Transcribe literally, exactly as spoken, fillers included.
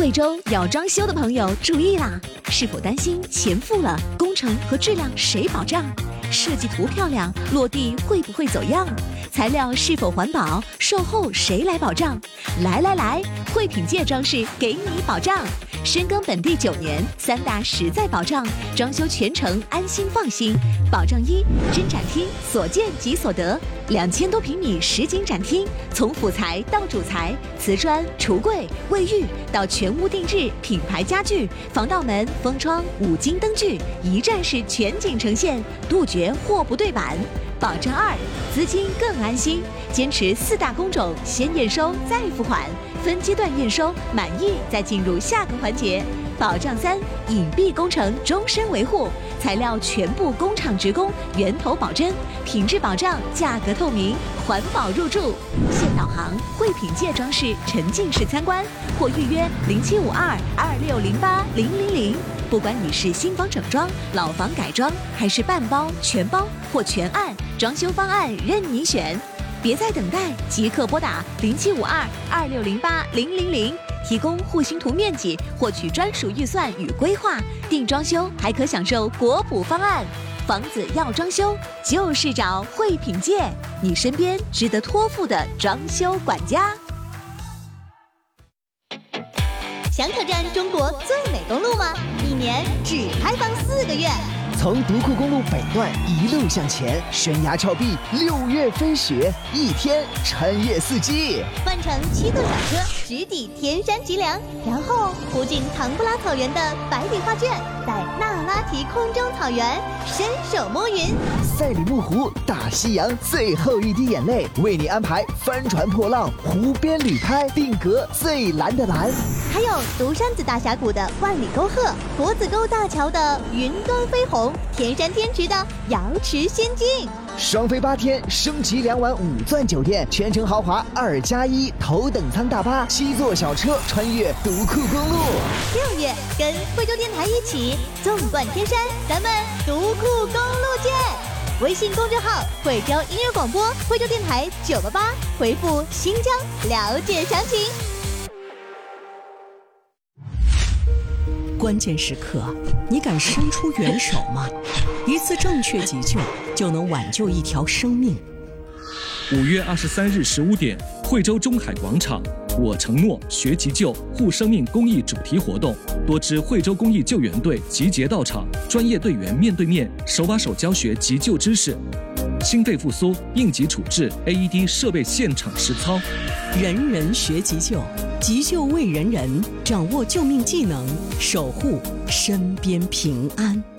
惠州要装修的朋友注意啦！是否担心钱付了，工程和质量谁保障？设计图漂亮，落地会不会走样？材料是否环保？售后谁来保障？来来来，惠品界装饰给你保障。深耕本地九年，三大实在保障，装修全程安心放心。保障一：真展厅，所见即所得。两千多平米实景展厅，从辅材到主材，瓷砖、橱柜、卫浴到全屋定制品牌家具、防盗门、封窗、五金灯具，一站式全景呈现，杜绝货不对版。保障二：资金更安心，坚持四大工种，先验收再付款，分阶段验收，满意再进入下个环节。保障三：隐蔽工程终身维护，材料全部工厂直供，源头保真，品质保障，价格透明，环保入驻。现导航惠品界装饰沉浸式参观，或预约零七五二二六零八零零零。不管你是新房整装、老房改装，还是半包、全包或全案，装修方案任你选。别再等待，即刻拨打零七五二二六零八零零零，提供户型图面积，获取专属预算与规划。定装修还可享受国补方案。房子要装修，就是找惠品界，你身边值得托付的装修管家。 想挑战中国最美公路吗？一年只开放四个月。 从独库公路北段一路向前，悬崖峭壁，六月飞雪，一天穿越四季。 换乘七座小车，直抵天山脊梁，然后途经唐布拉草原的百里画卷，在那拉提空中草原伸手摸云。 赛里木湖，大西洋最后一滴眼泪，为你安排帆船破浪，湖边旅拍，定格最蓝的蓝。 还有独山子大峡谷的万里沟壑，脖子沟大桥的云端飞鸿，天山天池的瑶池仙境。 双飞八天，升级两晚五钻酒店，全程豪华二加一，头等舱大巴，七座小车，穿越独库公路。 六月跟惠州电台一起纵贯天山，咱们独库公路见！微信公众号惠州音乐广播，惠州电台九八八，回复新疆了解详情。 关键时刻，你敢伸出援手吗？一次正确急救就能挽救一条生命。 五月二十三日十五点，惠州中海广场，我承诺学急救护生命公益主题活动，多支惠州公益救援队集结到场，专业队员面对面手把手教学急救知识。心肺复苏、应急处置、A E D 设备现场实操。 人人学急救，急救为人人，掌握救命技能，守护身边平安。